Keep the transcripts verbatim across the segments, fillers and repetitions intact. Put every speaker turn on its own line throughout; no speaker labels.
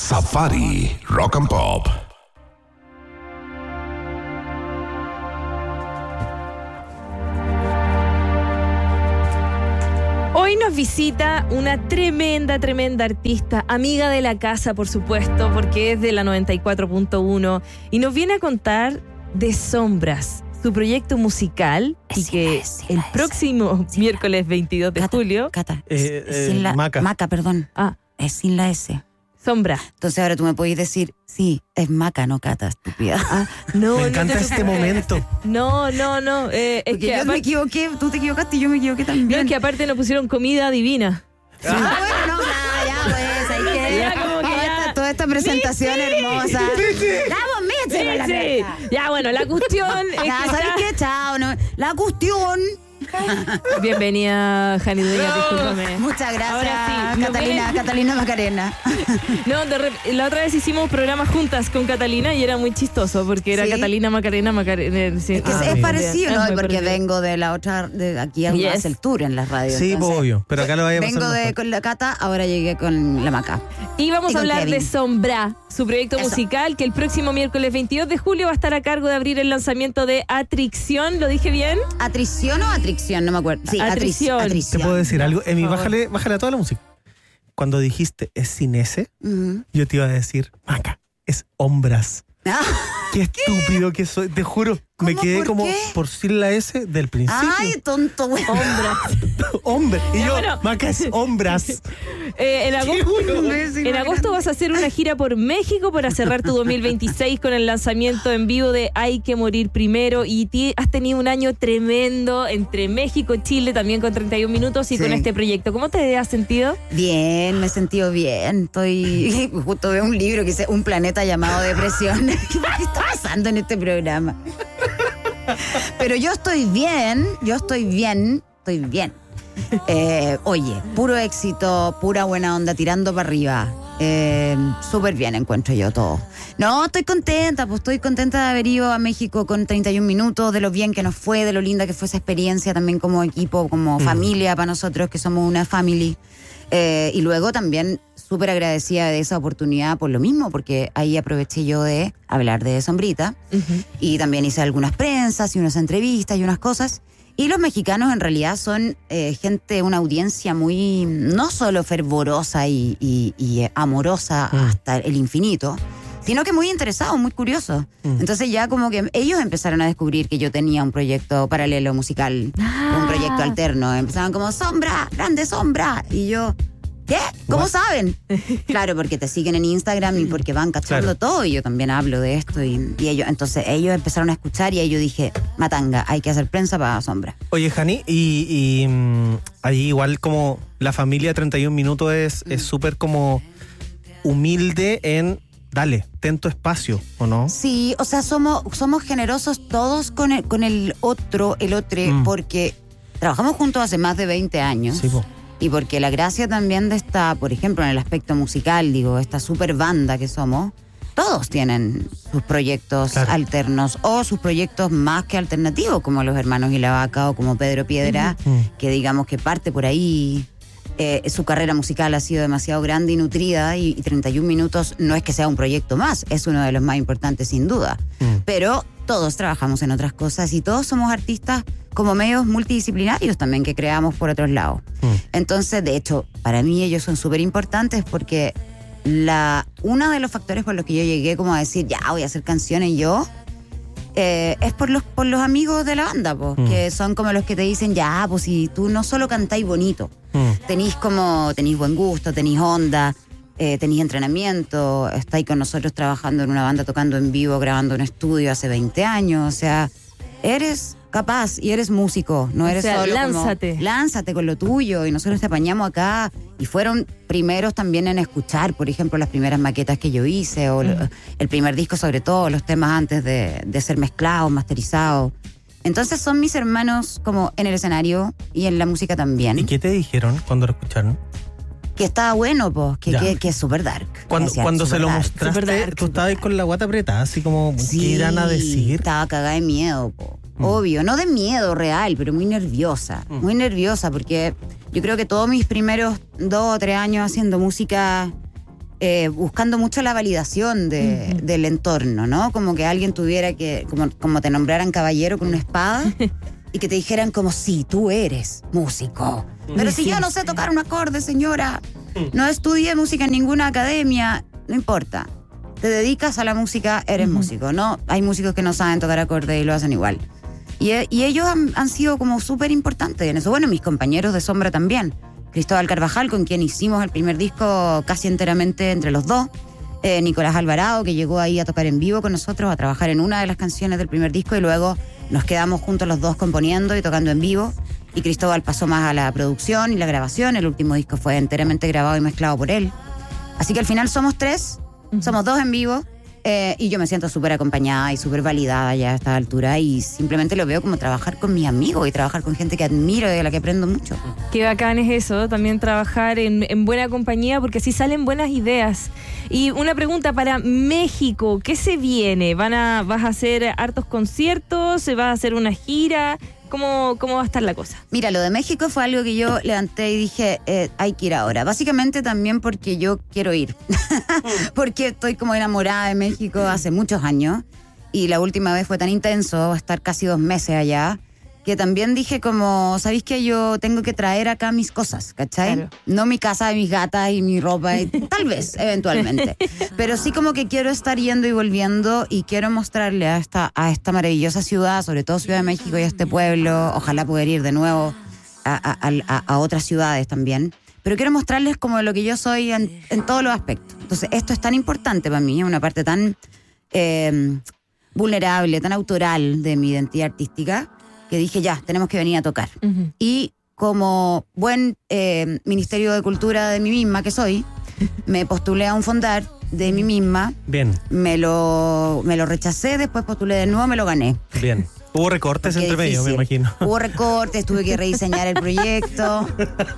Safari Rock and Pop.
Hoy nos visita una tremenda, tremenda artista, amiga de la casa, por supuesto, porque es de la noventa y cuatro punto uno, y nos viene a contar de Sombras, su proyecto musical, es y que es, el es, próximo es, miércoles veintidós de
Cata,
julio...
Cata,
eh,
es,
eh,
sin la,
Maca.
Maca, perdón.
Ah,
es sin la S.
Sombra.
Entonces ahora tú me podés decir, sí, es Maca, no Cata, estúpida.
Ah, no,
me encanta
no te
este momento.
No, no, no. Eh, es
Porque
que
yo
aparte,
me equivoqué, tú te equivocaste y yo me equivoqué también.
no, es que aparte nos pusieron comida divina.
Sí. Ah, bueno, no, ya, ya, pues, ahí que
Ya, como que
toda,
ya.
esta, toda esta presentación
Sí, sí.
hermosa.
Sí, sí.
Ya, vos,
Sí,
mételo en la
sí.
cabeza.
Ya, bueno, la cuestión es
Ya,
que
¿sabes
está...
qué? Chao, no. La cuestión.
Bienvenida, Jani Dueña, discúlpame.
Muchas gracias,
Ahora sí, nos
Catalina,
viene-
Catalina Macarena.
No, de rep- la otra vez hicimos programas juntas con Catalina y era muy chistoso porque era
¿Sí?
Catalina Macarena Macarena. Sí.
Es que
Ah,
es
mira.
parecido,
Es
¿no?
muy
Porque
parecido.
vengo de la otra, de aquí a
Yes.
hacer el tour en las radios.
Sí,
entonces,
obvio. Pero acá lo vaya a pasar
vengo de,
mejor.
con la Cata, ahora llegué con la Maca.
Y vamos
Y
a
con
hablar
Kevin.
de Sombra, su proyecto
Eso.
musical que el próximo miércoles veintidós de julio va a estar a cargo de abrir el lanzamiento de Atricción. ¿Lo dije bien?
¿Atrición o atrición? No me acuerdo. Sí,
Atrición.
atric-
¿Te
atrición.
puedo decir algo? Emi,
Por favor.
bájale, bájale a toda la música. Cuando dijiste es sin S,
Ujú.
yo te iba a decir, Maca, es hombras.
Ah,
Qué estúpido que soy, te juro. Me
¿Cómo?
quedé
¿Por
como
qué?
por sin la S del principio.
ay, tonto, güey.
Sombra.
Hombre. Y
Ya,
yo,
bueno.
Maca, es hombras.
Eh, en agosto,
imbécil,
en agosto vas a hacer una gira por México para cerrar tu dos mil veintiséis con el lanzamiento en vivo de Hay que morir primero, y ti- has tenido un año tremendo entre México y Chile, también con treinta y un minutos y
Sí.
con este proyecto. ¿Cómo te has sentido?
Bien, me he sentido bien. Estoy. Justo veo un libro que dice Un planeta llamado depresión. ¿Qué está pasando en este programa? Pero yo estoy bien, yo estoy bien, estoy bien. Eh, oye, puro éxito, pura buena onda, tirando para arriba. Eh, Súper bien encuentro yo todo. No, estoy contenta, pues estoy contenta de haber ido a México con treinta y un minutos, de lo bien que nos fue, de lo linda que fue esa experiencia también como equipo, como familia para nosotros, que somos una family. Eh, y luego también súper agradecida de esa oportunidad por lo mismo, porque ahí aproveché yo de hablar de Sombrita. Y también hice algunas prensas y unas entrevistas y unas cosas. Y los mexicanos en realidad son eh, gente, una audiencia muy, no solo fervorosa y, y- y amorosa
Mm.
hasta el infinito, sino que muy interesados, muy curiosos.
Mm.
Entonces ya como que ellos empezaron a descubrir que yo tenía un proyecto paralelo musical,
Ah.
un proyecto alterno. Empezaban como, Sombra, grande Sombra. Y yo, ¿qué? ¿Cómo
What?
saben? Claro, porque te siguen en Instagram y porque van cachando
Claro.
todo, y yo también hablo de esto. Y, y ellos, entonces ellos empezaron a escuchar y ahí yo dije, matanga, hay que hacer prensa para Sombra.
Oye, Jani, y, y mm, ahí igual como la familia treinta y un minutos es es súper como humilde en, dale, ten tu espacio, ¿o no?
Sí, o sea, somos, somos generosos todos con el, con el otro, el otro,
Mm.
porque trabajamos juntos hace más de veinte años.
Sí, po.
Y porque la gracia también de esta, por ejemplo, en el aspecto musical, digo, esta super banda que somos, todos tienen sus proyectos
Claro.
alternos o sus proyectos más que alternativos, como Los Hermanos y la Vaca o como Pedro Piedra,
Ujú.
que digamos que parte por ahí. Eh, su carrera musical ha sido demasiado grande y nutrida, y, y treinta y un minutos no es que sea un proyecto más, es uno de los más importantes sin duda.
Mm.
Pero todos trabajamos en otras cosas y todos somos artistas como medios multidisciplinarios también que creamos por otros lados.
Mm.
Entonces, de hecho, para mí ellos son súper importantes porque la, uno de los factores por los que yo llegué como a decir, ya voy a hacer canciones yo, eh, es por los, por los amigos de la banda, pues,
Mm.
que son como los que te dicen, ya, pues si tú no solo cantáis bonito,
Mm.
tenéis como, tenéis buen gusto, tenéis onda, eh, tenéis entrenamiento, estáis con nosotros trabajando en una banda, tocando en vivo, grabando en estudio hace veinte años, o sea, eres capaz y eres músico, no
O
eres
sea,
solo como,
lánzate.
lánzate con lo tuyo, y nosotros te apañamos acá, y fueron primeros también en escuchar, por ejemplo, las primeras maquetas que yo hice, o lo- el primer disco sobre todo, los temas antes de, de ser mezclados, masterizados. Entonces son mis hermanos como en el escenario y en la música también.
¿Y qué te dijeron cuando lo escucharon?
Que estaba bueno, pues, que,
Ya.
que, que es súper dark.
Cuando,
Decían,
cuando se
"Súper
lo
dark".
mostraste,
super dark,
tú estabas ahí con la guata apretada, así como, ¿qué irán a decir?
Estaba cagada de miedo, po.
Mm.
Obvio, no de miedo real, pero muy nerviosa.
Mm.
Muy nerviosa porque yo creo que todos mis primeros dos o tres años haciendo música eh, buscando mucho la validación de, uh-huh. del entorno, ¿no? Como que alguien tuviera que, como, como te nombraran caballero con una espada y que te dijeran como, sí, tú eres músico. Pero si yo no sé tocar un acorde, señora, no estudié música en ninguna academia, no importa. Te dedicas a la música, eres uh-huh. músico, ¿no? Hay músicos que no saben tocar acordes y lo hacen igual. Y, y ellos han, han sido como súper importantes en eso. Bueno, mis compañeros de Sombra también. Cristóbal Carvajal, con quien hicimos el primer disco casi enteramente entre los dos. Eh, Nicolás Alvarado, que llegó ahí a tocar en vivo con nosotros, a trabajar en una de las canciones del primer disco, y luego nos quedamos juntos los dos componiendo y tocando en vivo. Y Cristóbal pasó más a la producción y la grabación. El último disco fue enteramente grabado y mezclado por él. Así que al final somos tres, uh-huh. somos dos en vivo. Eh, y yo me siento súper acompañada y súper validada ya a esta altura, y simplemente lo veo como trabajar con mis amigos y trabajar con gente que admiro y de la que aprendo mucho.
Qué bacán es eso, también trabajar en, en buena compañía, porque así salen buenas ideas. Y una pregunta para México, ¿qué se viene? ¿Van a, ¿Vas a hacer hartos conciertos? ¿Se va a hacer una gira? ¿Cómo, ¿Cómo va a estar la cosa?
Mira, lo de México fue algo que yo levanté y dije, eh, hay que ir ahora. Básicamente también porque yo quiero ir. Porque estoy como enamorada de México hace muchos años. Y la última vez fue tan intenso, estar casi dos meses allá, que también dije como, ¿sabéis que yo tengo que traer acá mis cosas, ¿cachai? Claro. No mi casa, mis gatas y mi ropa, y tal vez, eventualmente. Pero sí como que quiero estar yendo y volviendo, y quiero mostrarle a esta, a esta maravillosa ciudad, sobre todo Ciudad de México y a este pueblo, ojalá poder ir de nuevo a, a, a, a otras ciudades también. Pero quiero mostrarles como lo que yo soy en, en todos los aspectos. Entonces esto es tan importante para mí, es una parte tan eh, vulnerable, tan autoral de mi identidad artística, que dije, ya, tenemos que venir a tocar. Uh-huh. Y como buen eh, Ministerio de Cultura de mí misma que soy, me postulé a un fondar de mí misma.
Bien.
Me lo, me lo rechacé, después postulé de nuevo, me lo gané.
Bien. Hubo recortes entre medio, me imagino.
Hubo recortes, tuve que rediseñar el proyecto.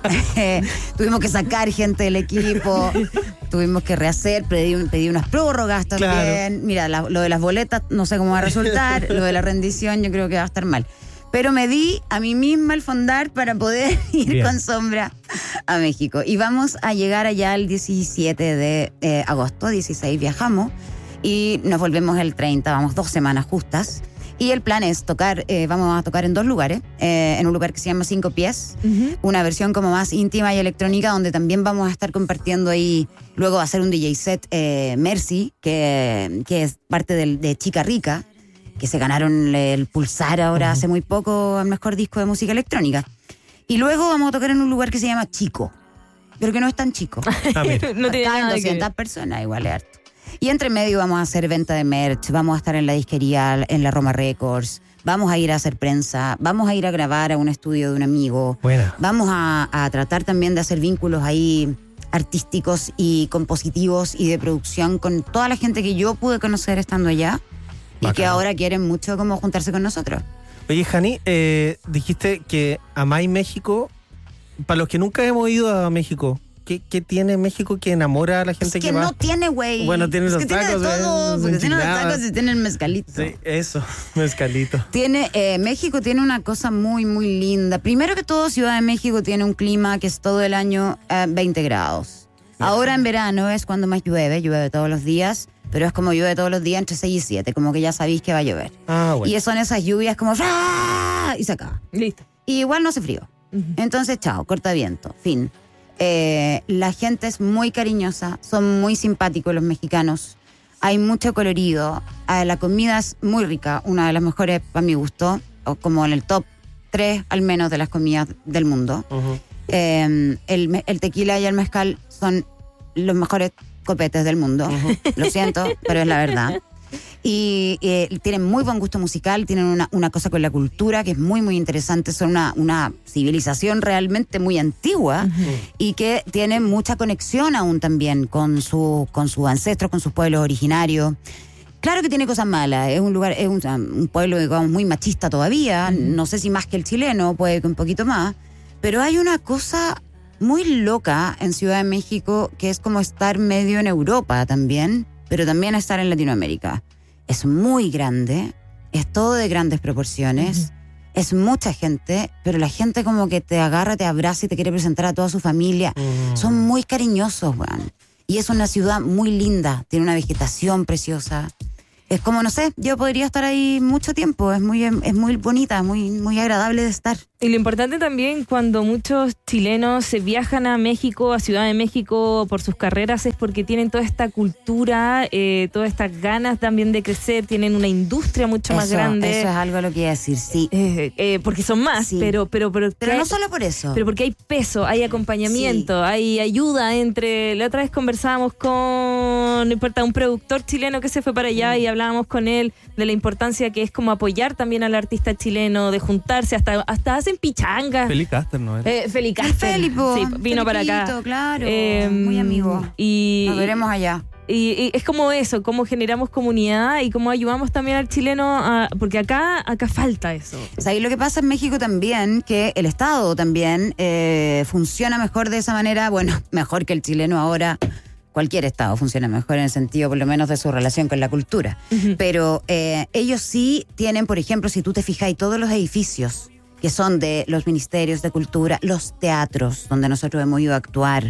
Tuvimos que sacar gente del equipo. Tuvimos que rehacer, pedí, pedí unas prórrogas también. Claro. Mira, la, lo de las boletas no sé cómo va a resultar. Lo de la rendición yo creo que va a estar mal. Pero me di a mí misma el fondar para poder ir Bien. Con Sombra a México. Y vamos a llegar allá el diecisiete de eh, agosto, dieciséis viajamos, y nos volvemos el treinta, vamos dos semanas justas. Y el plan es tocar, eh, vamos a tocar en dos lugares, eh, en un lugar que se llama Cinco Pies, uh-huh. una versión como más íntima y electrónica, donde también vamos a estar compartiendo ahí, luego va a ser un D J set eh, Mercy, que, que es parte del, de Chica Rica, que se ganaron el Pulsar ahora uh-huh. hace muy poco al mejor disco de música electrónica. Y luego vamos a tocar en un lugar que se llama Chico, pero que no es tan chico.
Ah, no tiene
Caben
nada
doscientas personas, igual es harto. Y entre medio vamos a hacer venta de merch, vamos a estar en la disquería, en la Roma Records, vamos a ir a hacer prensa, vamos a ir a grabar a un estudio de un amigo. Buena. Vamos a, a tratar también de hacer vínculos ahí artísticos y compositivos y de producción con toda la gente que yo pude conocer estando allá. Bacán. Y que ahora quieren mucho como juntarse con nosotros.
Oye, Jani, eh, dijiste que amáis México. Para los que nunca hemos ido a México, ¿qué, qué tiene México que enamora a la gente
es que,
que va?
no tiene, güey.
Bueno, tiene
es
los
que
tacos.
Tiene de todo,
eh,
porque tiene los tacos y tiene el mezcalito.
Sí, eso, mezcalito.
Tiene, eh, México tiene una cosa muy, muy linda. Primero que todo, Ciudad de México tiene un clima que es todo el año eh, veinte grados. Ahora en verano es cuando más llueve, llueve todos los días. Pero es como llueve todos los días entre seis y siete, como que ya sabéis que va a llover.
Ah, bueno.
Y son esas lluvias como ¡ah! Y se acaba.
Listo.
Y igual no hace frío. Uh-huh. Entonces, chao, corta viento, fin. Eh, la gente es muy cariñosa, son muy simpáticos los mexicanos. Hay mucho colorido. Eh, la comida es muy rica, una de las mejores para mi gusto, o como en el top tres al menos de las comidas del mundo. Uh-huh. Eh, el, el tequila y el mezcal son los mejores copetes del mundo. Uh-huh. Lo siento, pero es la verdad. Y eh, tienen muy buen gusto musical, tienen una, una cosa con la cultura que es muy, muy interesante. Son una, una civilización realmente muy antigua uh-huh. y que tiene mucha conexión aún también con, su, con sus ancestros, con sus pueblos originarios. Claro que tiene cosas malas, es un lugar, es un, un pueblo, digamos, muy machista todavía, uh-huh. no sé si más que el chileno, puede que un poquito más, pero hay una cosa muy loca en Ciudad de México que es como estar medio en Europa también, pero también estar en Latinoamérica. Es muy grande, es todo de grandes proporciones, uh-huh. es mucha gente, pero la gente como que te agarra, te abraza y te quiere presentar a toda su familia. Uh-huh. Son muy cariñosos, weón. Y es una ciudad muy linda, tiene una vegetación preciosa. Es como, no sé, yo podría estar ahí mucho tiempo, es muy, es muy bonita, muy, muy agradable de estar.
Y lo importante también cuando muchos chilenos se viajan a México, a Ciudad de México por sus carreras, es porque tienen toda esta cultura, eh, todas estas ganas también de crecer, tienen una industria mucho
eso,
más grande.
Eso es algo a lo que iba a decir, sí.
Eh, eh, porque son más,
Sí.
pero, pero, pero,
Pero
hay-
no solo por eso.
pero porque hay peso, hay acompañamiento, hay ayuda entre... La otra vez conversábamos con, no importa, un productor chileno que se fue para allá y hablábamos con él de la importancia que es como apoyar también al artista chileno, de juntarse, hasta, hasta hacen pichangas.
Feli Caster, ¿no?
Eh, Feli
El
Caster.
Felipo,
Sí, vino para acá.
Felipito, claro,
Eh,
muy amigo.
Y,
Nos veremos allá.
y, y es como eso, cómo generamos comunidad y cómo ayudamos también al chileno, a, porque acá, acá falta eso.
O sea, y lo que pasa en México también, que el Estado también eh, funciona mejor de esa manera, bueno, mejor que el chileno ahora. Cualquier Estado funciona mejor en el sentido, por lo menos, de su relación con la cultura.
Ujú.
Pero eh, ellos sí tienen, por ejemplo, si tú te fijas, todos los edificios que son de los ministerios de cultura, los teatros donde nosotros hemos ido a actuar,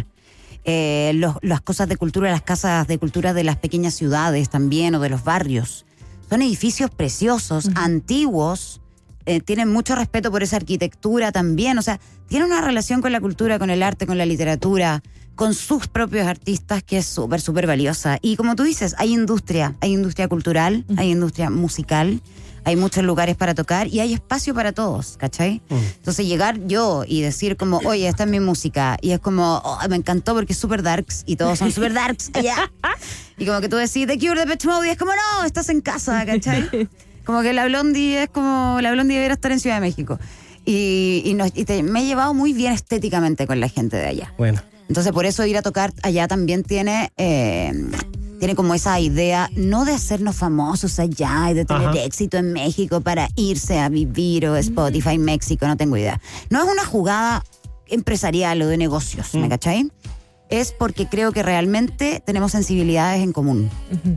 eh, los, las cosas de cultura, las casas de cultura de las pequeñas ciudades también o de los barrios. Son edificios preciosos,
Ujú.
antiguos, eh, tienen mucho respeto por esa arquitectura también. O sea, tienen una relación con la cultura, con el arte, con la literatura, con sus propios artistas que es súper, súper valiosa. Y como tú dices, hay industria, hay industria cultural,
Ujú.
hay industria musical, hay muchos lugares para tocar y hay espacio para todos, ¿cachai?
Mm.
Entonces llegar yo y decir como, oye, esta es mi música, y es como, oh, me encantó porque es súper darks y todos son súper darks allá. Y como que tú decís, The Cure, Depeche Mode, y es como, no, estás en casa, ¿cachai? Como que la Blondie es como, la Blondie debería estar en Ciudad de México. Y, y, nos- y te- me he llevado muy bien estéticamente con la gente de allá.
Bueno.
Entonces, por eso ir a tocar allá también tiene, eh, tiene como esa idea, no de hacernos famosos allá y de tener
Ajá.
éxito en México para irse a vivir o Spotify México, no tengo idea. No es una jugada empresarial o de negocios, ¿me
Mm.
cachai? Es porque creo que realmente tenemos sensibilidades en común.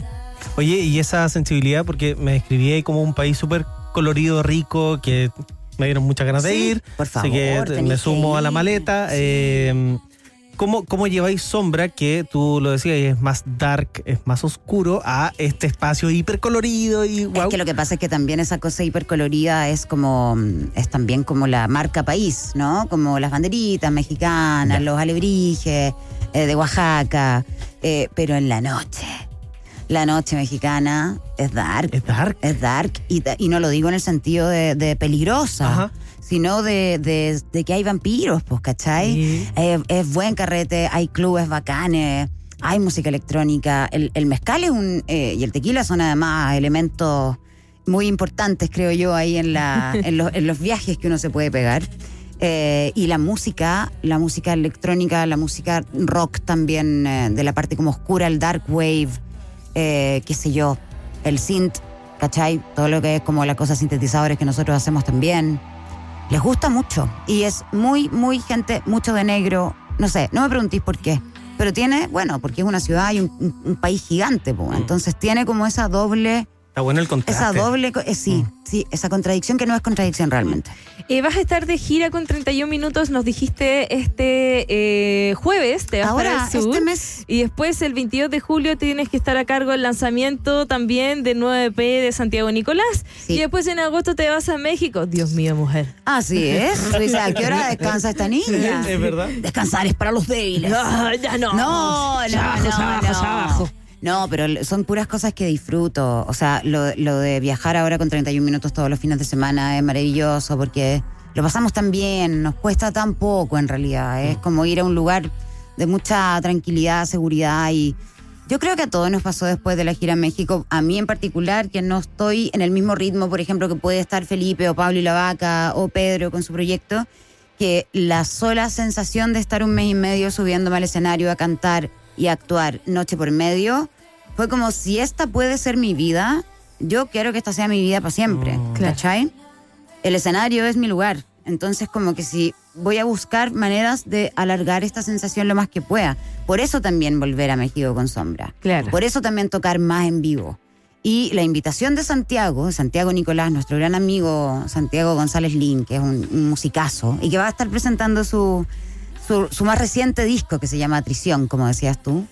Oye, y esa sensibilidad, porque me describí ahí como un país súper colorido, rico, que me dieron muchas ganas de
Sí,
ir.
por favor,
Así que
tenés
me
que
sumo a la
ir.
maleta.
Sí.
Eh, ¿cómo, ¿Cómo lleváis Sombra, que tú lo decías, es más dark, es más oscuro, a este espacio hiper colorido y wow?
Es que lo que pasa es que también esa cosa hipercolorida es como, es también como la marca país, ¿no? Como las banderitas mexicanas,
Ya.
los alebrijes eh, de Oaxaca, eh, pero en la noche. La noche mexicana es dark.
Es dark.
Es dark. Y, ta- y no lo digo en el sentido de, de peligrosa,
Ajá.
sino de, de, de que hay vampiros, pues, ¿cachai?
Sí.
Eh, es buen carrete, hay clubes bacanes, hay música electrónica. El, el mezcal es un, eh, y el tequila son además elementos muy importantes, creo yo, ahí en, la, en, los, en los viajes que uno se puede pegar. Eh, y la música, la música electrónica, la música rock también, eh, de la parte como oscura, el dark wave, eh, qué sé yo, el synth, ¿cachai? Todo lo que es como las cosas sintetizadores que nosotros hacemos también. Les gusta mucho. Y es muy, muy gente, mucho de negro. No sé, no me preguntéis por qué. Pero tiene, bueno, porque es una ciudad y un, un- un país gigante, pues. Entonces tiene como esa doble,
Está bueno el contraste.
esa doble, co- eh, sí, sí, esa contradicción que no es contradicción realmente.
Eh, vas a estar de gira con treinta y un minutos, nos dijiste este eh, jueves, te vas
Ahora,
para el sur.
este mes,
Y después, el veintidós de julio, tienes que estar a cargo del lanzamiento también de nueve P de Santiago Nicolás.
Sí.
Y después, en agosto, te vas a México. Dios mío, mujer.
así es. O sea, ¿a qué hora descansa esta niña?
Es verdad.
Descansar es para los débiles.
No, ya no.
No, no,
Ya abajo,
no,
ya abajo,
no.
ya abajo.
No, pero son puras cosas que disfruto. O sea, lo, lo de viajar ahora con treinta y un minutos todos los fines de semana es maravilloso porque lo pasamos tan bien, nos cuesta tan poco en realidad. Es como ir a un lugar de mucha tranquilidad, seguridad y yo creo que a todos nos pasó después de la gira en México. A mí en particular, que no estoy en el mismo ritmo, por ejemplo, que puede estar Felipe o Pablo y la Vaca o Pedro con su proyecto, que la sola sensación de estar un mes y medio subiéndome al escenario a cantar y actuar noche por medio, fue como si esta puede ser mi vida, yo quiero que esta sea mi vida para siempre,
Oh.
Claro.
¿cachai? El escenario es mi lugar, entonces como que si voy a buscar maneras de alargar esta sensación lo más que pueda. Por eso también volver a México con Sombra.
Claro.
Por eso también tocar más en vivo. Y la invitación de Santiago, Santiago Nicolás, nuestro gran amigo Santiago González Lin, que es un, un musicazo, y que va a estar presentando su, su, su más reciente disco, que se llama Atrición, como decías tú.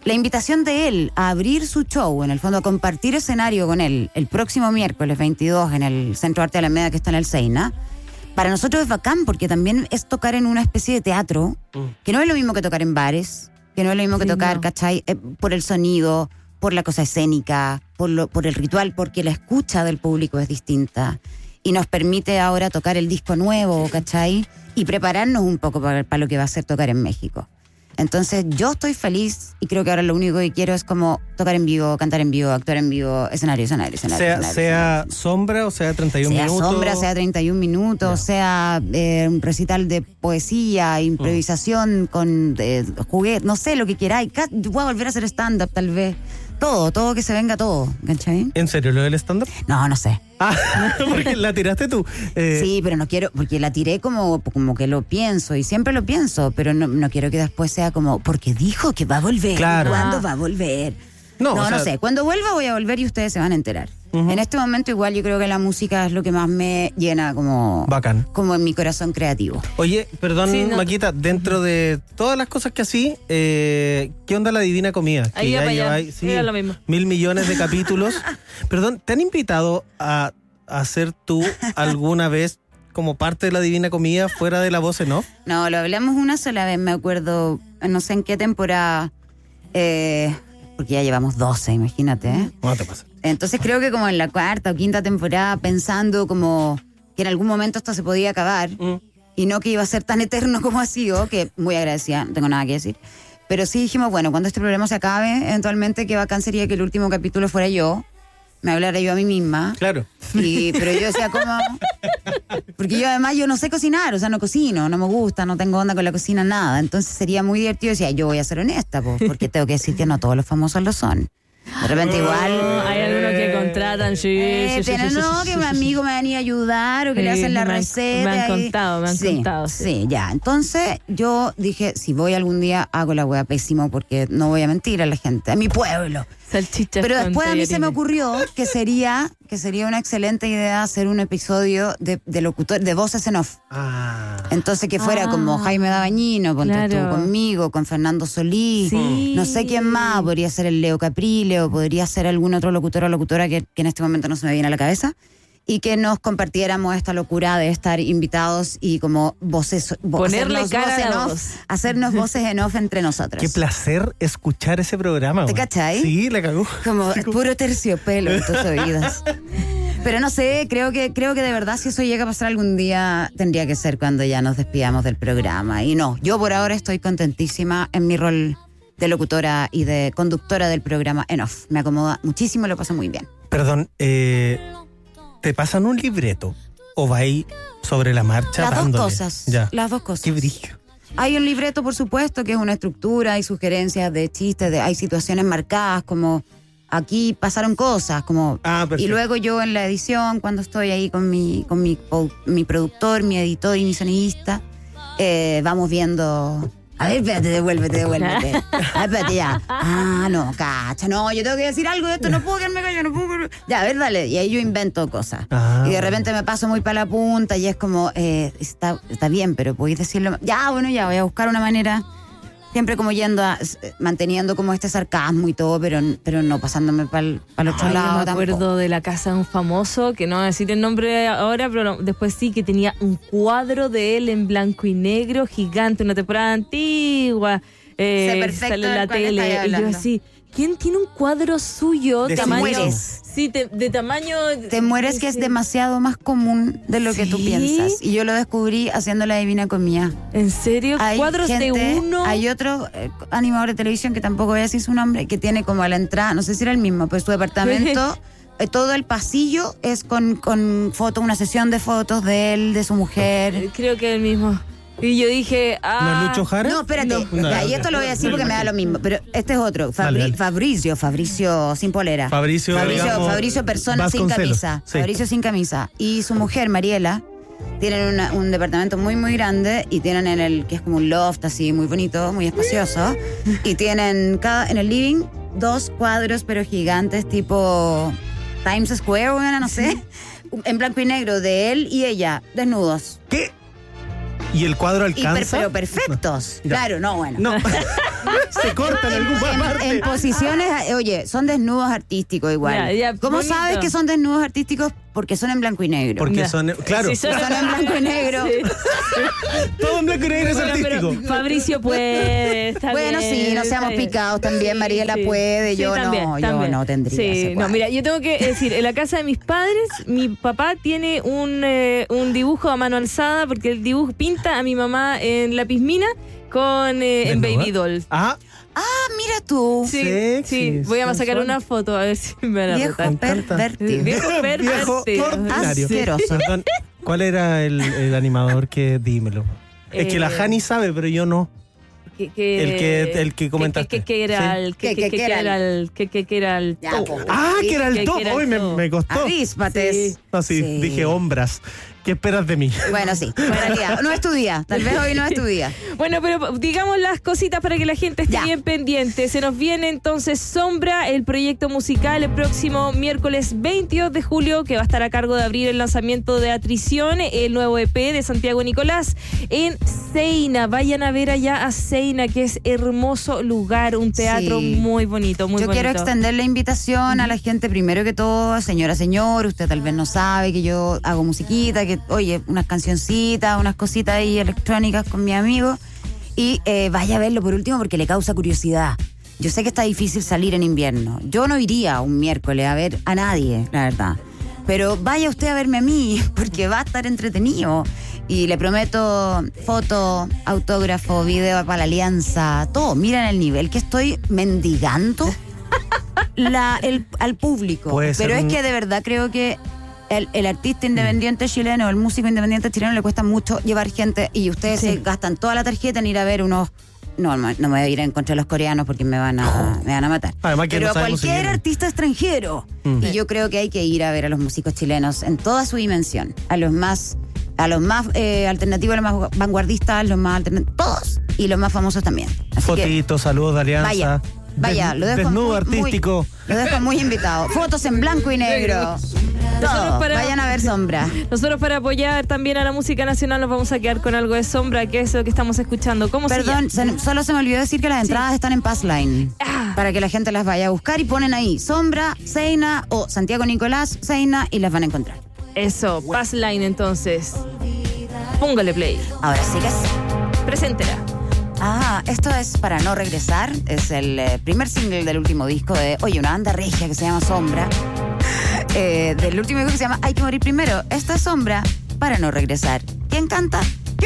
la invitación de él a abrir su show, en el fondo a compartir escenario con él el próximo miércoles veintidós en el Centro Arte Alameda que está en el Seina, para nosotros es bacán porque también es tocar en una especie de teatro, que no es lo mismo que tocar en bares, que no es lo mismo que
Sí,
tocar,
no.
¿cachai? Eh, por el sonido, por la cosa escénica, por, lo, por el ritual, porque la escucha del público es distinta. Y nos permite ahora tocar el disco nuevo, ¿cachai? Y prepararnos un poco para, para lo que va a ser tocar en México. Entonces yo estoy feliz y creo que ahora lo único que quiero es como tocar en vivo, cantar en vivo, actuar en vivo, escenario, escenario, escenario.
Sea,
escenario,
sea
escenario.
sombra o sea treinta y un
Sea
minutos.
sombra, sea treinta y un minutos,
Ya.
sea eh, un recital de poesía, improvisación con eh, juguete, no sé, lo que queráis. Ca- Voy a volver a hacer stand-up tal vez. Todo, todo que se venga todo, ¿cachai?
¿En serio lo del stand-up?
No, no sé.
Ah, porque la tiraste tú. Eh,
Sí, pero no quiero, porque la tiré como, como que lo pienso y siempre lo pienso, pero no, no quiero que después sea como, porque dijo que va a volver.
Claro.
¿Cuándo
Ah.
va a volver?
No,
No,
o
no,
sea-
sé. Cuando vuelva voy a volver y ustedes se van a enterar. En este momento igual yo creo que la música es lo que más me llena como,
Bacán.
como en mi corazón creativo.
Oye, perdón,
Sí, no.
Maquita, dentro de todas las cosas que así, eh, ¿qué onda la Divina Comida? Que
Ahí va
ya
para allá.
lleváis, sí,
Era lo mismo.
mil millones de capítulos. Perdón, ¿te han invitado a, a hacer tú alguna vez como parte de la Divina Comida fuera de la voz en off?
No, lo hablamos una sola vez, me acuerdo, no sé en qué temporada, eh, porque ya llevamos doce, imagínate, ¿eh?
No te pasa.
Entonces creo que como en la cuarta o quinta temporada, pensando como que en algún momento esto se podía acabar
Mm.
y no que iba a ser tan eterno como ha sido, que muy agradecida, no tengo nada que decir. Pero sí dijimos, bueno, cuando este programa se acabe, eventualmente qué bacán sería que el último capítulo fuera yo, me hablara yo a mí misma.
Claro.
Y, pero yo decía, ¿cómo? Porque yo además yo no sé cocinar, o sea, no cocino, no me gusta, no tengo onda con la cocina, nada. Entonces sería muy divertido. Decía, yo voy a ser honesta, po, porque tengo que decir que no todos los famosos lo son. De repente igual...
No, hay algunos que contratan, sí,
Eh,
sí, sí,
pero
sí,
no,
sí,
que
sí,
un
sí, sí.
amigo me venía a ayudar o que le
Sí,
hacen la
me han-
receta.
me han
y-
contado, me han
sí,
contado, sí.
Sí, ya. Entonces yo dije, si voy algún día, hago la wea pésimo porque no voy a mentir a la gente, a mi pueblo.
Salchichas
Pero
con
después a mí se me
tallarines.
ocurrió que sería, que sería una excelente idea hacer un episodio de, de locutor, de voces en off.
Ah.
Entonces que fuera
Ah,
como Jaime Dabañino, ponte
claro.
tú conmigo, con Fernando Solís,
Sí.
no sé quién más, podría ser el Leo Caprile o podría ser algún otro locutor o locutora que, que en este momento no se me viene a la cabeza, y que nos compartiéramos esta locura de estar invitados y como voces, vo-
Ponerle
hacernos
cara a
voces
la
en off,
voz.
hacernos voces en off entre nosotros.
Qué placer escuchar ese programa.
¿Te
güey.
cachai?
Sí, le cagó.
Como puro terciopelo en tus oídos. Pero no sé, creo que, creo que de verdad si eso llega a pasar algún día, tendría que ser cuando ya nos despidamos del programa. Y no, yo por ahora estoy contentísima en mi rol de locutora y de conductora del programa en off. Me acomoda muchísimo, lo paso muy bien.
Perdón, eh, ¿te pasan un libreto o vais sobre la marcha
Las dos
dándole?
cosas.
Ya.
Las dos cosas.
Qué brillo.
Hay un libreto, por supuesto, que es una estructura, hay sugerencias de chistes, de, hay situaciones marcadas, como aquí pasaron cosas, como...
Ah, perfecto.
Y luego yo en la edición, cuando estoy ahí con mi, con mi, po- mi productor, mi editor y mi sonidista, eh, vamos viendo... A ver, espérate, devuélvete, devuélvete. A ver, espérate, ya. Ah, no, cacha, no, yo tengo que decir algo de esto, no puedo quedarme callado, no puedo... quedarme- Ya, a ver, dale. Y ahí yo invento cosas.
Ah,
y de
bueno.
repente me paso muy para la punta y es como, eh, está, está bien, pero podéis decirlo... Ya, bueno, ya, voy a buscar una manera... Siempre como yendo a, eh, manteniendo como este sarcasmo y todo, pero, pero no pasándome para el otro
Ay, yo
lado
me
tampoco.
acuerdo de la casa de un famoso, que no voy a decir el nombre ahora, pero no, después sí, que tenía un cuadro de él en blanco y negro, gigante, una temporada antigua. Eh,
Sé perfecto
sale en
del
la
cual
tele.
estáis
Y yo
hablando.
así, ¿quién tiene un cuadro suyo
De
de
sí
tamaño?
mueres.
Sí, te- de tamaño.
Te mueres que es
sí.
demasiado más común de lo que tú
¿Sí?
piensas. Y yo lo descubrí haciendo La Divina Comida.
¿En serio?
Hay
¿Cuadros
gente-
de uno?
Hay otro eh, animador de televisión que tampoco voy a decir su nombre, que tiene como a la entrada, no sé si era el mismo, pues su departamento, eh, todo el pasillo es con, con fotos, una sesión de fotos de él, de su mujer.
Creo que el mismo. Y yo dije,
¿No
ah.
es Lucho Jara?
No, espérate,
No.
ya, y esto lo voy a decir porque me da lo mismo, pero este es otro, Fabri-
Dale, dale.
Fabricio, Fabricio sin polera.
Fabricio,
Fabricio,
digamos,
Fabricio persona sin
Vasconcelos.
camisa.
Sí.
Fabricio sin camisa. Y su mujer, Mariela, tienen una- un departamento muy, muy grande y tienen en el, que es como un loft así, muy bonito, muy espacioso. Y tienen cada, en el living dos cuadros, pero gigantes, tipo Times Square, bueno, no sé, en blanco y negro, de él y ella, desnudos.
¿Qué? ¿Y el cuadro
Y per-
alcanza?
pero perfectos.
Ya.
Claro, no, bueno.
No. Se corta en alguna
En,
parte.
en posiciones, oye, son desnudos artísticos igual.
Ya, ya,
¿Cómo
bonito.
sabes que son desnudos artísticos? Porque son en blanco y negro.
Porque
Ya.
son, claro,
Sí,
Son en blanco y negro.
Sí.
todo en blanco y negro es
Bueno,
artístico.
pero Fabricio puede. Está
Bueno,
bien,
sí, no
está
seamos
bien.
picados también. Mariela
Sí,
puede,
sí,
yo
también,
no, yo
también.
no tendría
Sí,
ese
no,
cuadro.
mira, yo tengo que decir, en la casa de mis padres, mi papá tiene un, eh, un dibujo a mano alzada porque el dibujo pinta a mi mamá en lápiz mina con eh, en
¿Desnuda?
Baby Doll.
Ah,
Ah, mira tú.
Sí,
Sexy,
sí, voy a sacar
sensual.
una foto a ver si me van a
Viejo
retar.
encanta.
pervertido.
Viejo
viejo
pervertido.
ordinario.
Asqueroso.
Perdón, ¿cuál era el, el animador que dímelo? Es que la
Eh,
Hani sabe, pero yo no.
Que, que-
El que- el que comentaste.
Que, que, que era
Sí.
el. Que,
Que-
que,
que-
que,
que
que
era
era el. Que, que, que era el.
Ya,
top.
po.
Ah, que era
Que-
el top.
que era
Hoy
el
me,
top.
me costó.
Avíspates.
Sí.
No, sí,
Sí.
dije hombras. ¿Qué esperas de mí?
Bueno, sí, fuera queda. No es tu día. Tal vez hoy no es tu día.
Bueno, pero digamos las cositas para que la gente esté
Ya.
bien pendiente. Se nos viene entonces Sombra, el proyecto musical, el próximo miércoles veintidós de julio, que va a estar a cargo de abrir el lanzamiento de Atrición, el nuevo E P de Santiago Nicolás, en Seina. Vayan a ver allá a Seina, que es hermoso lugar, un teatro
Sí.
muy bonito, muy
Yo
bonito.
quiero extender la invitación a la gente, primero que todo, señora, señor, usted tal vez no sabe que yo hago musiquita, que, oye, unas cancioncitas, unas cositas ahí electrónicas con mi amigo, y eh, vaya a verlo por último porque le causa curiosidad. Yo sé que está difícil salir en invierno. Yo no iría un miércoles a ver a nadie, la verdad. Pero vaya usted a verme a mí, porque va a estar entretenido. Y le prometo foto, autógrafo, video para la alianza, todo. Miren el nivel que estoy mendigando la, el, al público.
Puede ser
Pero es
un-
que de verdad creo que el, el artista independiente chileno, el músico independiente chileno le cuesta mucho llevar gente y ustedes
Sí.
se gastan toda la tarjeta en ir a ver unos... No, no, no me voy a ir en contra de los coreanos porque me van a, me van a matar.
Además que
Pero
no
a
sabemos si
cualquier
vienen.
artista extranjero.
Mm.
Y yo creo que hay que ir a ver a los músicos chilenos en toda su dimensión. A los más, a los más eh, alternativos, a los más vanguardistas, a los más alternativos, todos. Y los más famosos también. Así que
Fotitos, saludos de alianza.
vaya, vaya,
Des-
lo dejo
Desnudo
muy-
artístico.
Muy, lo dejo muy invitado. Fotos en blanco y negro.
Nosotros
Todo.
para-
Vayan a ver Sombra.
Nosotros para apoyar también a la música nacional nos vamos a quedar con algo de Sombra, que es lo que estamos escuchando. ¿Cómo
Perdón,
se llama?
se- solo se me olvidó decir que las entradas están en Passline.
Ah.
Para que la gente las vaya a buscar y ponen ahí Sombra, Seina o Santiago Nicolás, Seina y las van a encontrar.
Eso, Pass Line entonces. Póngale play.
Ahora sí que sí.
Preséntela.
Ah, esto es Para No Regresar. Es el eh, primer single del último disco de, oye, una banda regia que se llama Sombra. Eh, del último disco que se llama Hay que morir primero. Esta es Sombra, Para No Regresar. ¿Quién canta?